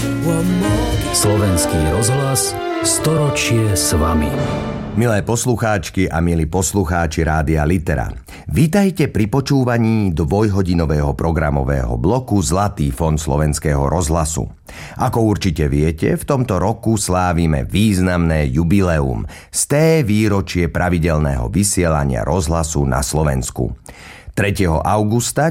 Slovenský rozhlas, storočie s vami. Milé poslucháčky a milí poslucháči Rádia Litera, vítajte pri počúvaní dvojhodinového programového bloku Zlatý fond Slovenského rozhlasu. Ako určite viete, v tomto roku slávime významné jubileum, sté výročie pravidelného vysielania rozhlasu na Slovensku. 3. augusta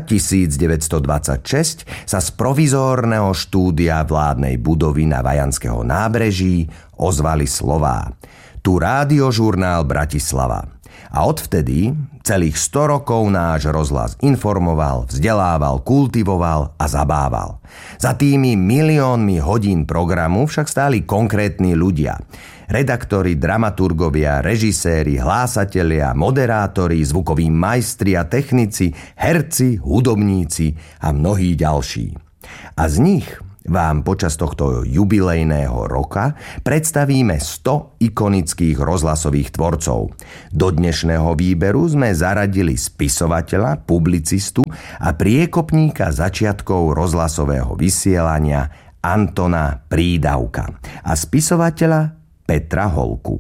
1926 sa z provizórneho štúdia vládnej budovy na Vajanského nábreží ozvali slová: Tu rádiožurnál Bratislava. A odvtedy celých 100 rokov náš rozhlas informoval, vzdelával, kultivoval a zabával. Za tými miliónmi hodín programu však stáli konkrétni ľudia. Redaktori, dramaturgovia, režiséri, hlásatelia, moderátori, zvukoví majstri a technici, herci, hudobníci a mnohí ďalší. A z nich vám počas tohto jubilejného roka predstavíme 100 ikonických rozhlasových tvorcov. Do dnešného výberu sme zaradili spisovateľa, publicistu a priekopníka začiatkov rozhlasového vysielania Antona Prídavka a spisovateľa Petra Holku.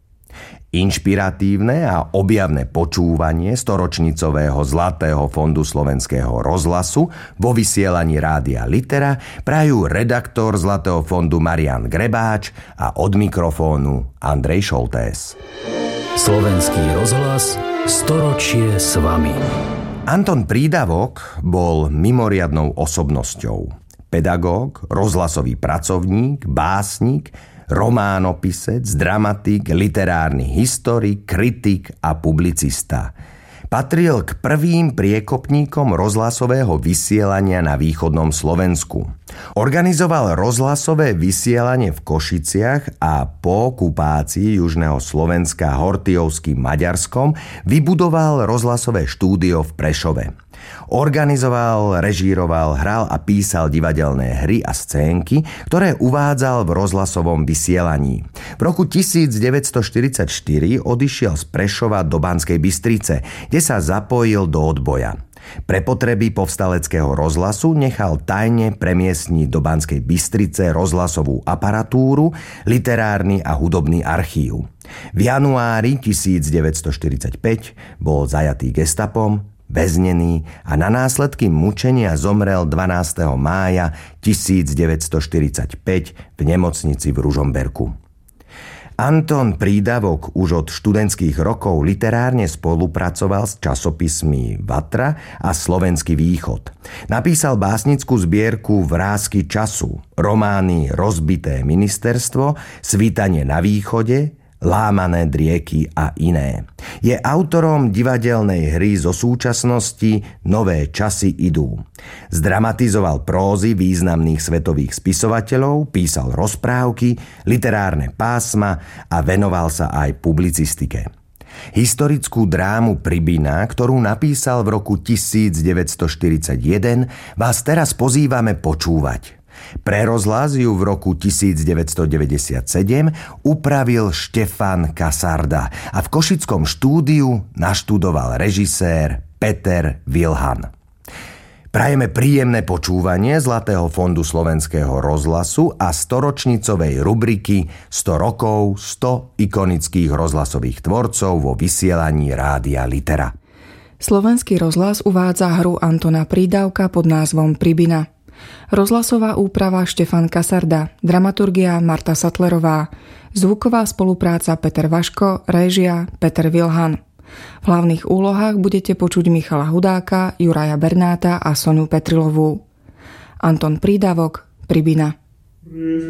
Inšpiratívne a objavné počúvanie storočnicového Zlatého fondu Slovenského rozhlasu vo vysielaní Rádia Litera prajú redaktor Zlatého fondu Marián Grebáč a od mikrofónu Andrej Šoltés. Slovenský rozhlas, storočie s vami. Anton Prídavok bol mimoriadnou osobnosťou. Pedagóg, rozhlasový pracovník, básnik, románopisec, dramatik, literárny historik, kritik a publicista. Patril k prvým priekopníkom rozhlasového vysielania na východnom Slovensku. Organizoval rozhlasové vysielanie v Košiciach a po okupácii južného Slovenska Hortijovským Maďarskom vybudoval rozhlasové štúdio v Prešove. Organizoval, režíroval, hral a písal divadelné hry a scénky, ktoré uvádzal v rozhlasovom vysielaní. V roku 1944 odišiel z Prešova do Banskej Bystrice, kde sa zapojil do odboja. Pre potreby povstaleckého rozhlasu nechal tajne premiestniť do Banskej Bystrice rozhlasovú aparatúru, literárny a hudobný archív. V januári 1945 bol zajatý gestapom, väznený a na následky mučenia zomrel 12. mája 1945 v nemocnici v Ružomberku. Anton Prídavok už od študentských rokov literárne spolupracoval s časopismi Vatra a Slovenský východ. Napísal básnickú zbierku Vrásky času, romány Rozbité ministerstvo, Svitanie na východe, Lámané drieky a iné. Je autorom divadelnej hry zo súčasnosti Nové časy idú. Zdramatizoval prózy významných svetových spisovateľov, písal rozprávky, literárne pásma a venoval sa aj publicistike. Historickú drámu Pribina, ktorú napísal v roku 1941, vás teraz pozývame počúvať. Pre rozhlas ju v roku 1997 upravil Štefan Kasarda a v košickom štúdiu naštudoval režisér Peter Vilhan. Prajeme príjemné počúvanie Zlatého fondu Slovenského rozhlasu a storočnicovej rubriky 100 rokov, 100 ikonických rozhlasových tvorcov vo vysielaní Rádia Litera. Slovenský rozhlas uvádza hru Antona Prídavka pod názvom Pribina. Rozhlasová úprava Štefan Kasarda, dramaturgia Marta Sattlerová, zvuková spolupráca Peter Vaško, réžia Peter Vilhan. V hlavných úlohách budete počuť Michala Hudáka, Juraja Bernáta a Soniu Petrilovú. Anton Prídavok, Pribina.